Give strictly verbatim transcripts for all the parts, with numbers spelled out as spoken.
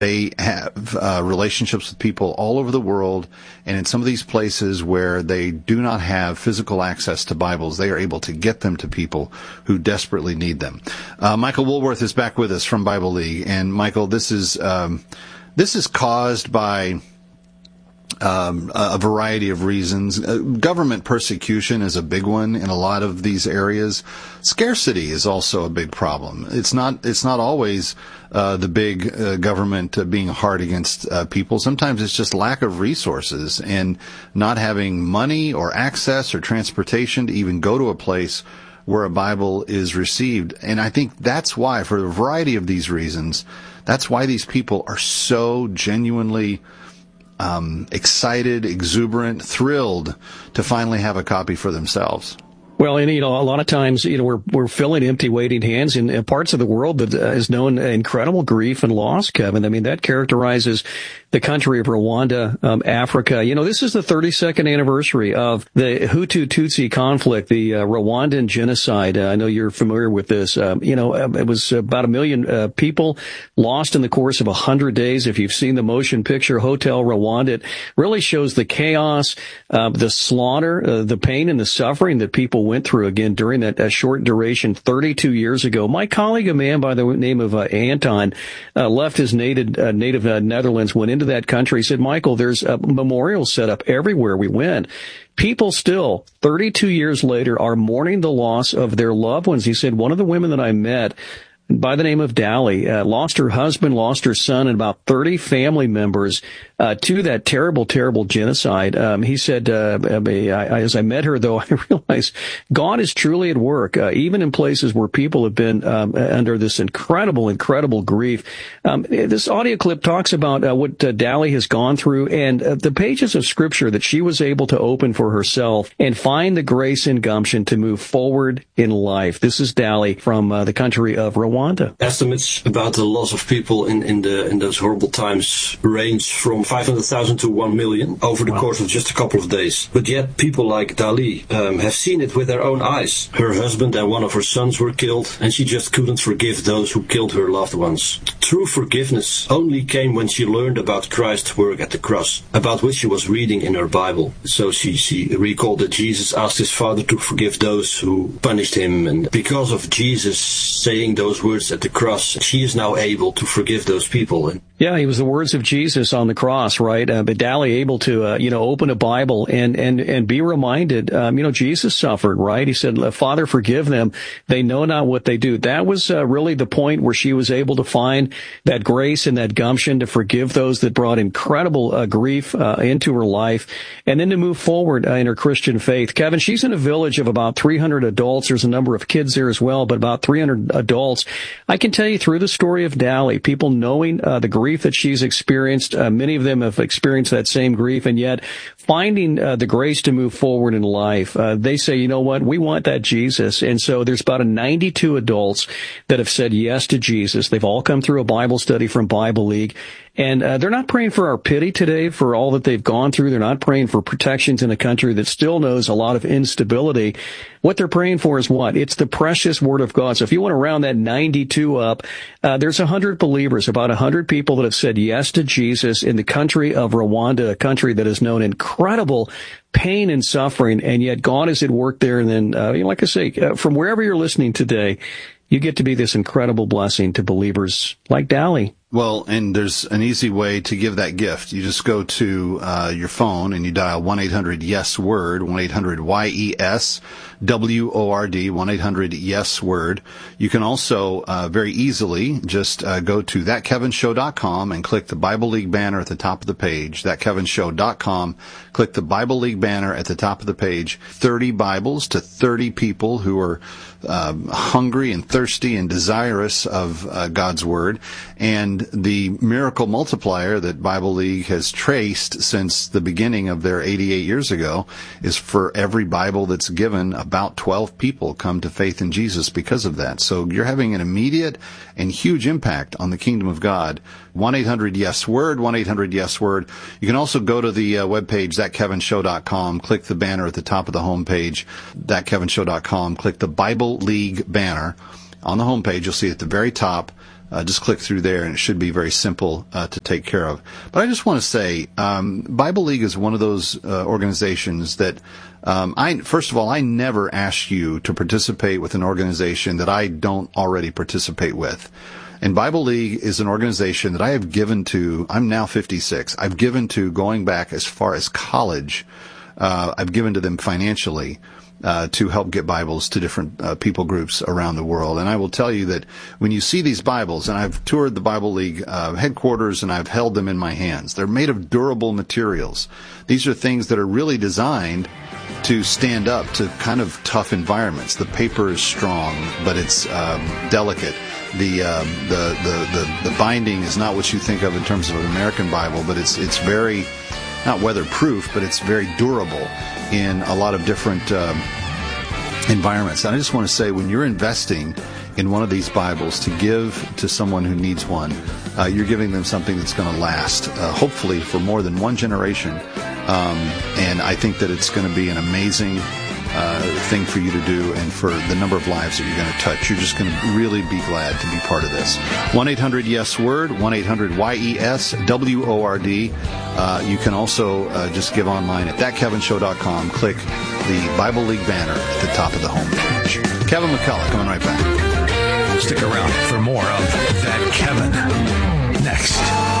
They have uh, relationships with people all over the world, and in some of these places where they do not have physical access to Bibles, they are able to get them to people who desperately need them. Uh, Michael Woolworth is back with us from Bible League, and Michael, this is um, this is caused by Um, a variety of reasons. Uh, government persecution is a big one in a lot of these areas. Scarcity is also a big problem. It's not, it's not always, uh, the big, uh, government uh, being hard against, uh, people. Sometimes it's just lack of resources and not having money or access or transportation to even go to a place where a Bible is received. And I think that's why, for a variety of these reasons, that's why these people are so genuinely Um, excited, exuberant, thrilled to finally have a copy for themselves. Well, and, you know, a lot of times, you know, we're, we're filling empty, waiting hands in uh, parts of the world that uh, is known incredible grief and loss, Kevin. I mean, that characterizes the country of Rwanda, um, Africa. You know, this is the thirty-second anniversary of the Hutu-Tutsi conflict, the uh, Rwandan genocide. Uh, I know you're familiar with this. Um, you know, it was about a million uh, people lost in the course of a hundred days. If you've seen the motion picture Hotel Rwanda, it really shows the chaos, uh, the slaughter, uh, the pain and the suffering that people went through again during that uh, short duration thirty-two years ago. My colleague, a man by the name of uh, Anton, uh, left his native, uh, native uh, Netherlands, went into that country. He said, Michael, there's a memorial set up everywhere we went. People still, thirty-two years later, are mourning the loss of their loved ones. He said, one of the women that I met by the name of Dali, uh, lost her husband, lost her son, and about thirty family members uh, to that terrible, terrible genocide. Um, he said, uh, I, as I met her, though, I realized God is truly at work, uh, even in places where people have been um, under this incredible, incredible grief. Um, this audio clip talks about uh, what uh, Dali has gone through and uh, the pages of Scripture that she was able to open for herself and find the grace and gumption to move forward in life. This is Dali from uh, the country of Rwanda. Estimates about the loss of people in, in the in those horrible times range from five hundred thousand to one million over the wow. course of just a couple of days. But yet people like Dali um, have seen it with their own eyes. Her husband and one of her sons were killed, and she just couldn't forgive those who killed her loved ones. True forgiveness only came when she learned about Christ's work at the cross, about which she was reading in her Bible. So she, she recalled that Jesus asked his Father to forgive those who punished him, and because of Jesus saying those words at the cross, she is now able to forgive those people. And yeah, it was the words of Jesus on the cross, right? Uh, but Dali able to, uh, you know, open a Bible and, and, and be reminded, um, you know, Jesus suffered, right? He said, Father, forgive them. They know not what they do. That was uh, really the point where she was able to find that grace and that gumption to forgive those that brought incredible uh, grief uh, into her life, and then to move forward uh, in her Christian faith. Kevin, she's in a village of about three hundred adults. There's a number of kids there as well, but about three hundred adults. I can tell you through the story of Dali, people knowing uh, the grief that she's experienced, uh, many of them have experienced that same grief, and yet finding uh, the grace to move forward in life. Uh, they say, you know what, we want that Jesus. And so there's about a ninety-two adults that have said yes to Jesus. They've all come through a Bible study from Bible League. And uh, they're not praying for our pity today for all that they've gone through. They're not praying for protections in a country that still knows a lot of instability. What they're praying for is what? It's the precious Word of God. So if you want to round that ninety-two up, uh, there's one hundred believers, about one hundred people that have said yes to Jesus in the country of Rwanda, a country that has known incredible pain and suffering, and yet God is at work there. And then, uh, like I say, uh, from wherever you're listening today, you get to be this incredible blessing to believers like Dali. Well, and there's an easy way to give that gift. You just go to uh, your phone and you dial one eight hundred yes word, one eight hundred Y E S W O R D, one eight hundred yes word. You can also uh, very easily just uh, go to that kevin show dot com and click the Bible League banner at the top of the page, that kevin show dot com. Click the Bible League banner at the top of the page. thirty Bibles to thirty people who are um, hungry and thirsty and desirous of uh, God's Word. And the miracle multiplier that Bible League has traced since the beginning of their eighty-eight years ago is for every Bible that's given, about twelve people come to faith in Jesus because of that. So you're having an immediate and huge impact on the kingdom of God. one eight hundred yes word, one eight hundred yes word. You can also go to the uh, webpage, that kevin show dot com, click the banner at the top of the homepage, that kevin show dot com, click the Bible League banner. On the homepage, you'll see at the very top, Uh, just click through there, and it should be very simple uh, to take care of. But I just want to say, um, Bible League is one of those uh, organizations that, um, I first of all, I never ask you to participate with an organization that I don't already participate with. And Bible League is an organization that I have given to. I'm now fifty-six. I've given to going back as far as college. Uh, I've given to them financially. Uh, to help get Bibles to different uh, people groups around the world. And I will tell you that when you see these Bibles, and I've toured the Bible League uh, headquarters and I've held them in my hands, they're made of durable materials. These are things that are really designed to stand up to kind of tough environments. The paper is strong, but it's um, delicate. The, um, the the the the binding is not what you think of in terms of an American Bible, but it's it's very not weatherproof, but it's very durable in a lot of different um, environments. And I just want to say, when you're investing in one of these Bibles to give to someone who needs one, uh, you're giving them something that's going to last, uh, hopefully, for more than one generation. Um, and I think that it's going to be an amazing uh, thing for you to do, and for the number of lives that you're going to touch. You're just going to really be glad to be part of this. one eight hundred yes word, one eight hundred Y E S W O R D. Uh, you can also uh, just give online at that kevin show dot com. Click the Bible League banner at the top of the homepage. Kevin McCullough coming right back. Stick around for more of That Kevin next.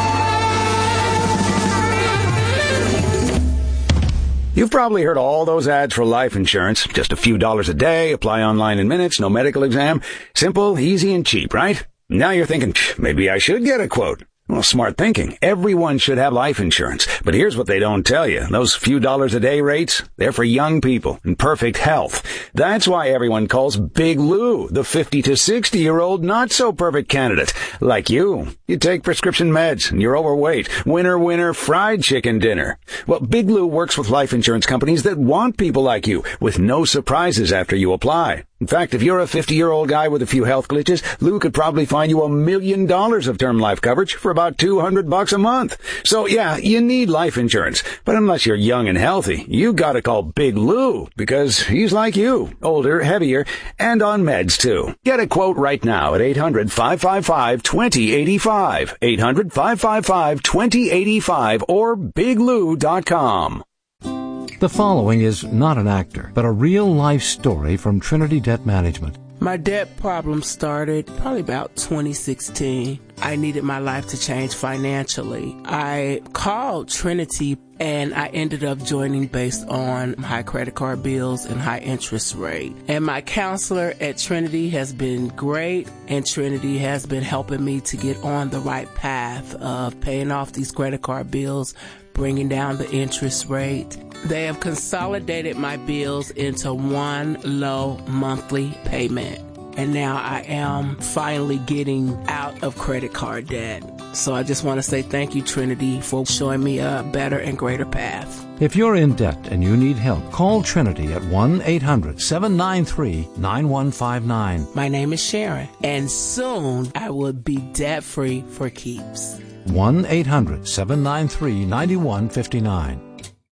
You've probably heard all those ads for life insurance. Just a few dollars a day, apply online in minutes, no medical exam. Simple, easy, and cheap, right? Now you're thinking, maybe I should get a quote. Well, smart thinking. Everyone should have life insurance. But here's what they don't tell you. Those few dollars a day rates, they're for young people in perfect health. That's why everyone calls Big Lou the fifty to sixty year old not so perfect candidate. Like you. You take prescription meds and you're overweight. Winner, winner, fried chicken dinner. Well, Big Lou works with life insurance companies that want people like you, with no surprises after you apply. In fact, if you're a fifty-year-old guy with a few health glitches, Lou could probably find you a million dollars of term life coverage for about two hundred bucks a month. So yeah, you need life insurance. But unless you're young and healthy, you gotta call Big Lou, because he's like you, older, heavier, and on meds too. Get a quote right now at eight hundred, five five five, two zero eight five, eight hundred, five five five, two zero eight five, or big lou dot com. The following is not an actor, but a real-life story from Trinity Debt Management. My debt problem started probably about twenty sixteen. I needed my life to change financially. I called Trinity, and I ended up joining based on high credit card bills and high interest rate. And my counselor at Trinity has been great, and Trinity has been helping me to get on the right path of paying off these credit card bills, bringing down the interest rate. They have consolidated my bills into one low monthly payment. And now I am finally getting out of credit card debt. So I just want to say thank you, Trinity, for showing me a better and greater path. If you're in debt and you need help, call Trinity at one eight hundred, seven nine three, nine one five nine. My name is Sharon, and soon I will be debt-free for keeps. one eight hundred, seven nine three, nine one five nine.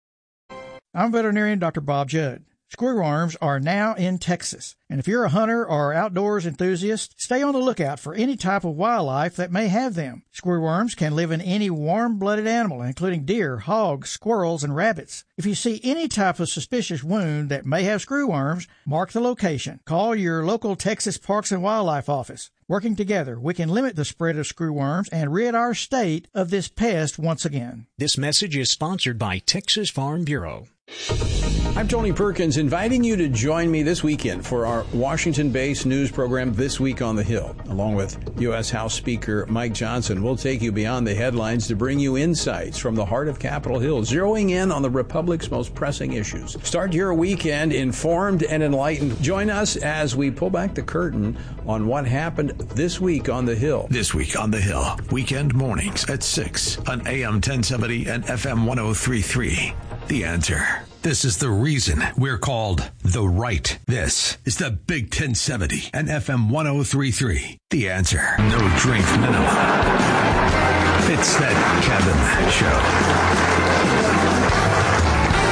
I'm veterinarian Doctor Bob Judd. Screwworms are now in Texas, and if you're a hunter or outdoors enthusiast, stay on the lookout for any type of wildlife that may have them. Screwworms can live in any warm-blooded animal, including deer, hogs, squirrels, and rabbits. If you see any type of suspicious wound that may have screwworms, mark the location. Call your local Texas Parks and Wildlife office. Working together, we can limit the spread of screwworms and rid our state of this pest once again. This message is sponsored by Texas Farm Bureau. I'm Tony Perkins, inviting you to join me this weekend for our Washington-based news program, This Week on the Hill. Along with U S House Speaker Mike Johnson, we'll take you beyond the headlines to bring you insights from the heart of Capitol Hill, zeroing in on the Republic's most pressing issues. Start your weekend informed and enlightened. Join us as we pull back the curtain on what happened this week on the Hill. This Week on the Hill, weekend mornings at six on A M ten seventy and F M one oh three point three. The Answer. This is the reason we're called The Right. This is the Big ten seventy and F M one oh three point three. The Answer. No drink minimum. It's that Kevin Show.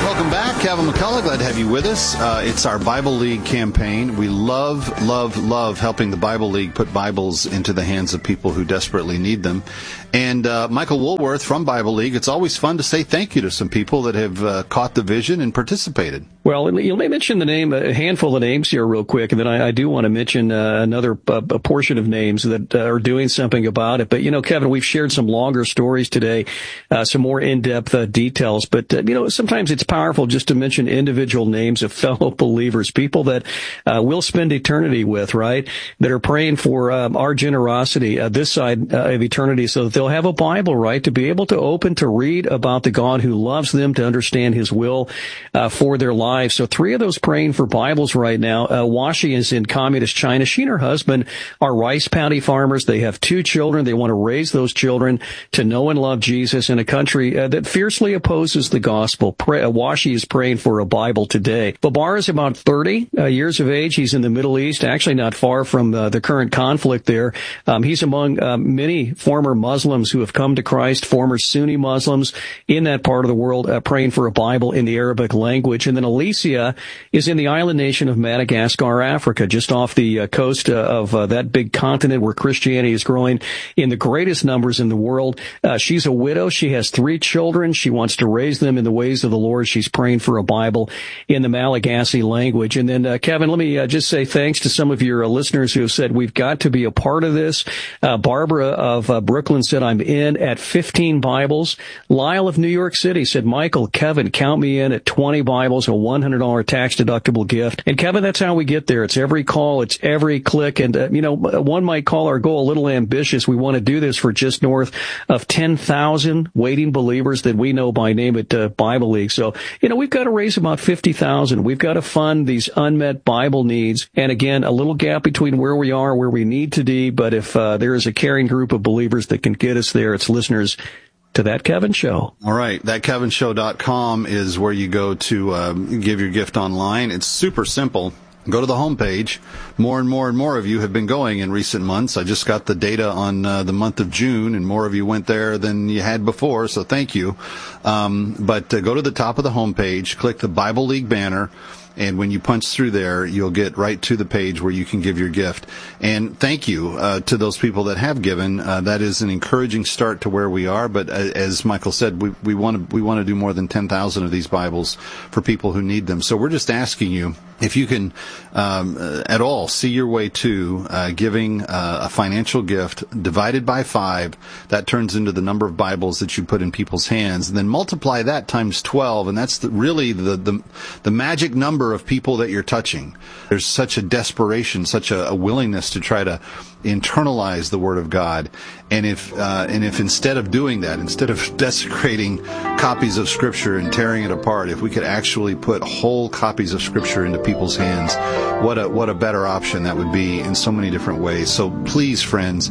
Welcome back. Kevin McCullough, glad to have you with us. Uh, it's our Bible League campaign. We love, love, love helping the Bible League put Bibles into the hands of people who desperately need them. And uh, Michael Woolworth from Bible League, it's always fun to say thank you to some people that have uh, caught the vision and participated. Well, you may mention the name, a handful of names here real quick, and then I, I do want to mention uh, another uh, a portion of names that uh, are doing something about it. But, you know, Kevin, we've shared some longer stories today, uh, some more in-depth uh, details. But, uh, you know, sometimes it's powerful just to mention individual names of fellow believers, people that uh, we'll spend eternity with, right, that are praying for um, our generosity uh, this side uh, of eternity so that they'll have a Bible, right, to be able to open to read about the God who loves them, to understand his will uh, for their lives. So three of those praying for Bibles right now. Uh, Washi is in communist China. She and her husband are rice paddy farmers. They have two children. They want to raise those children to know and love Jesus in a country uh, that fiercely opposes the gospel. Pray, uh, Washi is praying for a Bible today. Babar is about thirty uh, years of age. He's in the Middle East, actually not far from uh, the current conflict there. Um, he's among uh, many former Muslims who have come to Christ, former Sunni Muslims in that part of the world, uh, praying for a Bible in the Arabic language. And then Alicia is in the island nation of Madagascar, Africa, just off the uh, coast uh, of uh, that big continent where Christianity is growing in the greatest numbers in the world. Uh, she's a widow. She has three children. She wants to raise them in the ways of the Lord. She's praying for a Bible in the Malagasy language. And then, uh, Kevin, let me uh, just say thanks to some of your uh, listeners who have said we've got to be a part of this. Uh, Barbara of uh, Brooklyn said, I'm in at fifteen Bibles. Lyle of New York City said, Michael, Kevin, count me in at twenty Bibles, a one hundred dollars tax-deductible gift. And, Kevin, that's how we get there. It's every call. It's every click. And, uh, you know, one might call our goal a little ambitious. We want to do this for just north of ten thousand waiting believers that we know by name at uh, Bible League. So, you know, we've got to raise about fifty thousand. We've got to fund these unmet Bible needs. And, again, a little gap between where we are, where we need to be. But if uh, there is a caring group of believers that can get us there, it's listeners to That Kevin Show. All right. that kevin show dot com is where you go to um, give your gift online. It's super simple. Go to the homepage. More and more and more of you have been going in recent months. I just got the data on uh, the month of June, and more of you went there than you had before, so thank you. Um, but uh, go to the top of the homepage, click the Bible League banner, and when you punch through there, you'll get right to the page where you can give your gift. And thank you uh, to those people that have given. Uh, that is an encouraging start to where we are. But uh, as Michael said, we, we want to we want to do more than ten thousand of these Bibles for people who need them. So we're just asking you, if you can um, uh, at all see your way to uh, giving uh, a financial gift divided by five, that turns into the number of Bibles that you put in people's hands. And then multiply that times twelve, and that's the, really the, the the magic number of people that you're touching. There's such a desperation, such a, a willingness to try to internalize the Word of God. And if uh, and if instead of doing that, instead of desecrating copies of Scripture and tearing it apart, if we could actually put whole copies of Scripture into people's hands, what a what a better option that would be in so many different ways. So please, friends,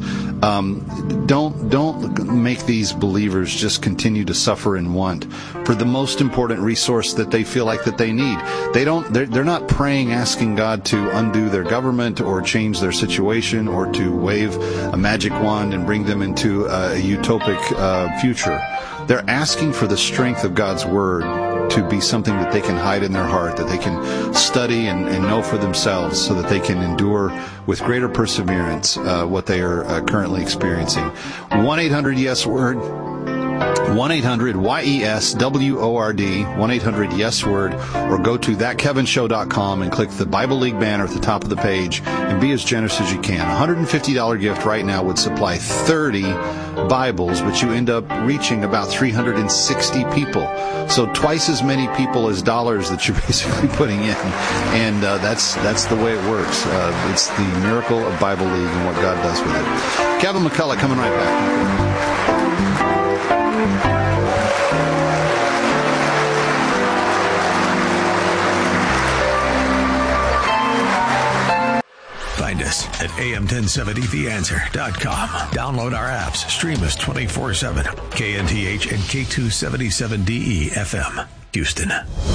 um, don't don't make these believers just continue to suffer and want for the most important resource that they feel like that they need. They don't. They're, they're not praying, asking God to undo their government or change their situation or to wave a magic wand and bring them into a utopic uh, future. They're asking for the strength of God's Word to be something that they can hide in their heart, that they can study and, and know for themselves so that they can endure with greater perseverance uh, what they are uh, currently experiencing. one eight hundred yes word. one eight hundred Y E S W O R D, one eight hundred yes word, or go to that kevin show dot com and click the Bible League banner at the top of the page and be as generous as you can. A one hundred fifty dollars gift right now would supply thirty Bibles, but you end up reaching about three hundred sixty people. So twice as many people as dollars that you're basically putting in. And uh, that's that's the way it works. Uh, it's the miracle of Bible League and what God does with it. Kevin McCullough coming right back. Find us at A M ten seventy the answer dot com. Download our apps. Stream us twenty-four seven. K N T H and K two seventy-seven D E F M. Houston.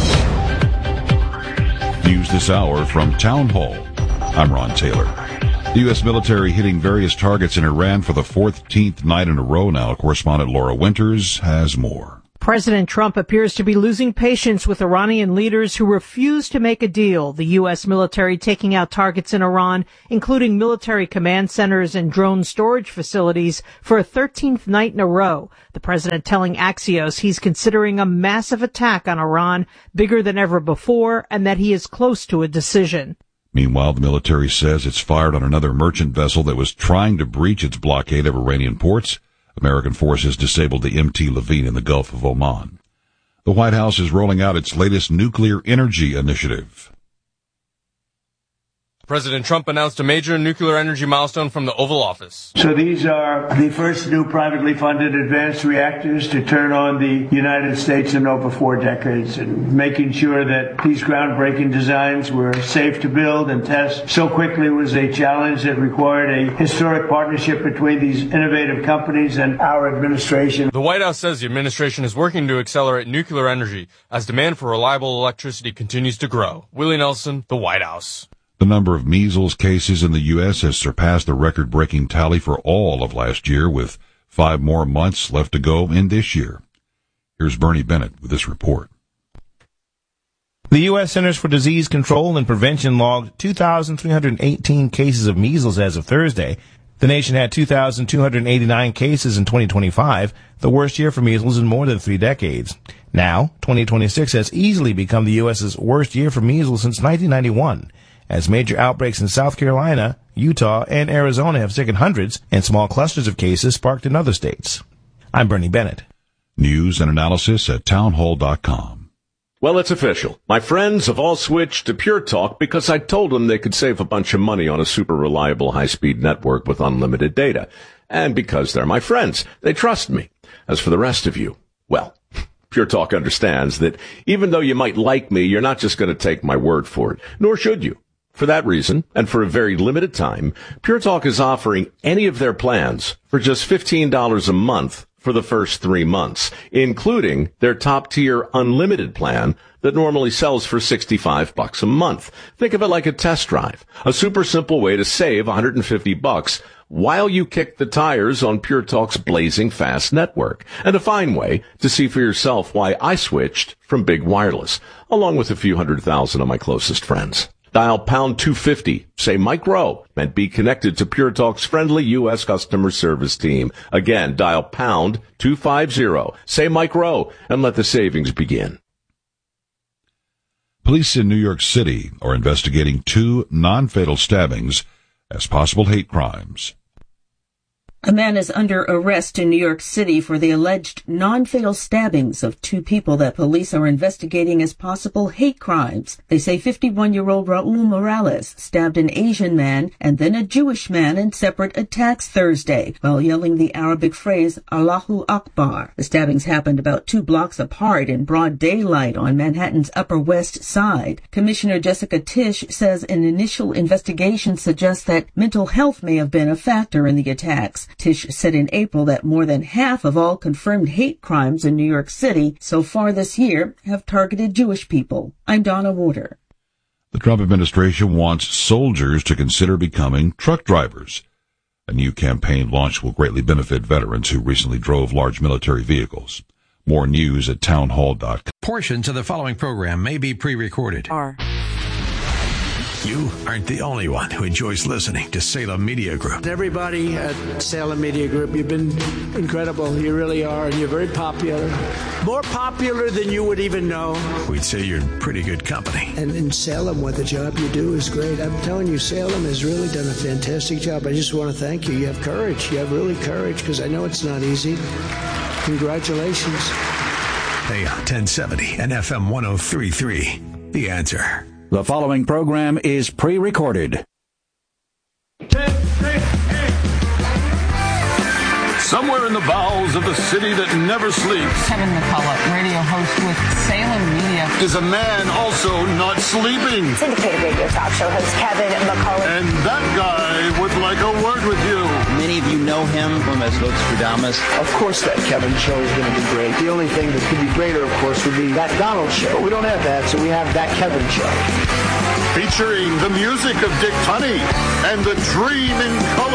News this hour from Town Hall. I'm Ron Taylor. The U S military hitting various targets in Iran for the fourteenth night in a row now. Correspondent Laura Winters has more. President Trump appears to be losing patience with Iranian leaders who refuse to make a deal. The U S military taking out targets in Iran, including military command centers and drone storage facilities, for a thirteenth night in a row. The president telling Axios he's considering a massive attack on Iran, bigger than ever before, and that he is close to a decision. Meanwhile, the military says it's fired on another merchant vessel that was trying to breach its blockade of Iranian ports. American forces disabled the M T Levine in the Gulf of Oman. The White House is rolling out its latest nuclear energy initiative. President Trump announced a major nuclear energy milestone from the Oval Office. So these are the first new privately funded advanced reactors to turn on the United States in over four decades, and making sure that these groundbreaking designs were safe to build and test so quickly was a challenge that required a historic partnership between these innovative companies and our administration. The White House says the administration is working to accelerate nuclear energy as demand for reliable electricity continues to grow. Willie Nelson, the White House. The number of measles cases in the U S has surpassed the record-breaking tally for all of last year, with five more months left to go in this year. Here's Bernie Bennett with this report. The U S Centers for Disease Control and Prevention logged two thousand three hundred eighteen cases of measles as of Thursday. The nation had two thousand two hundred eighty-nine cases in twenty twenty-five, the worst year for measles in more than three decades. Now, twenty twenty-six has easily become the U S's worst year for measles since nineteen ninety-one. As major outbreaks in South Carolina, Utah, and Arizona have sickened hundreds, and small clusters of cases sparked in other states. I'm Bernie Bennett. News and analysis at townhall dot com. Well, it's official. My friends have all switched to Pure Talk because I told them they could save a bunch of money on a super reliable high-speed network with unlimited data. And because they're my friends, they trust me. As for the rest of you, well, Pure Talk understands that even though you might like me, you're not just going to take my word for it, nor should you. For that reason, and for a very limited time, Pure Talk is offering any of their plans for just fifteen dollars a month for the first three months, including their top-tier unlimited plan that normally sells for sixty-five bucks a month. Think of it like a test drive, a super simple way to save one hundred fifty bucks while you kick the tires on Pure Talk's blazing fast network, and a fine way to see for yourself why I switched from big wireless, along with a few hundred thousand of my closest friends. Dial pound two fifty, say Mike Rowe, and be connected to Pure Talk's friendly U S customer service team. Again, dial pound two fifty, say Mike Rowe, and let the savings begin. Police in New York City are investigating two non-fatal stabbings as possible hate crimes. A man is under arrest in New York City for the alleged non-fatal stabbings of two people that police are investigating as possible hate crimes. They say fifty-one-year-old Raul Morales stabbed an Asian man and then a Jewish man in separate attacks Thursday while yelling the Arabic phrase Allahu Akbar. The stabbings happened about two blocks apart in broad daylight on Manhattan's Upper West Side. Commissioner Jessica Tisch says an initial investigation suggests that mental health may have been a factor in the attacks. Tisch said in April that more than half of all confirmed hate crimes in New York City so far this year have targeted Jewish people. I'm Donna Warder. The Trump administration wants soldiers to consider becoming truck drivers. A new campaign launch will greatly benefit veterans who recently drove large military vehicles. More news at townhall dot com. Portions of the following program may be pre-recorded. Are. You aren't the only one who enjoys listening to Salem Media Group. Everybody at Salem Media Group, you've been incredible. You really are, and you're very popular. More popular than you would even know. We'd say you're in pretty good company. And in Salem, what the job you do is great. I'm telling you, Salem has really done a fantastic job. I just want to thank you. You have courage. You have really courage, because I know it's not easy. Congratulations. A M ten seventy and F M one oh three point three. The Answer. The following program is pre-recorded. Somewhere in the bowels of the city that never sleeps, Kevin McCullough, radio host with Salem Media, is a man also not sleeping. Syndicated radio talk show host Kevin McCullough. And that guy would like a word with you. Many of you know him from as Nostradamus. Of course that Kevin show is going to be great. The only thing that could be greater, of course, would be that Donald show. But we don't have that, so we have that Kevin show. Featuring the music of Dick Tunney and the Dream in Color.